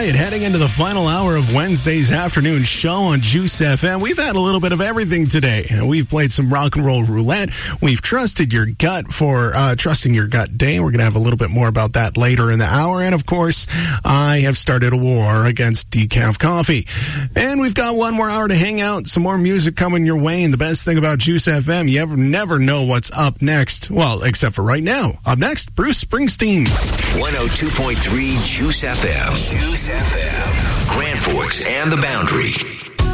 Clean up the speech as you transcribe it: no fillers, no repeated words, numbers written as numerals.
right, heading into the final hour of Wednesday's afternoon show on Juice FM. We've had a little bit of everything today. We've played some rock and roll roulette. We've trusted your gut for Trusting Your Gut Day. We're going to have a little bit more about that later in the hour. And, of course, I have started a war against decaf coffee. And we've got one more hour to hang out, some more music coming your way. And the best thing about Juice FM, you never know what's up next. Well, except for right now. Up next, Bruce Springsteen. 102.3 Juice FM. Juice FM. Grand Forks and the Boundary.